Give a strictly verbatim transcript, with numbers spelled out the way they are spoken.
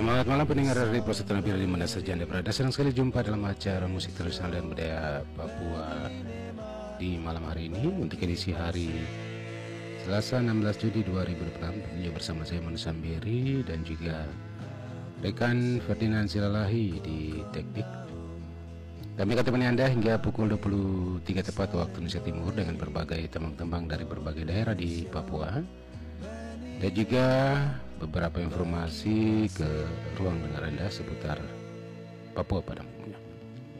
Selamat malam pendengar dari Persatuan Nabila di mana saja Anda berada. Senang sekali jumpa dalam acara musik tradisional dan budaya Papua di malam hari ini untuk edisi hari Selasa enam belas Juli dua ribu dua puluh enam. Tentunya bersama saya Manu Samberi dan juga rekan Ferdinand Silalahi di teknik. Kami akan temani Anda hingga pukul dua puluh tiga tepat waktu Indonesia Timur dengan berbagai tembang-tembang dari berbagai daerah di Papua dan juga beberapa informasi ke ruang dengar Anda seputar Papua Padang.